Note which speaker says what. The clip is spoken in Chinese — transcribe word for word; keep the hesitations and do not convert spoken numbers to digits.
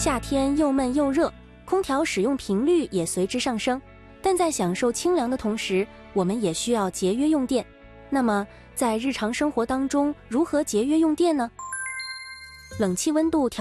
Speaker 1: 夏天又闷又热，空调使用频率也随之上升。但在享受清凉的同时，我们也需要节约用电。那么，在日常生活当中，如何节约用电呢？冷气温度调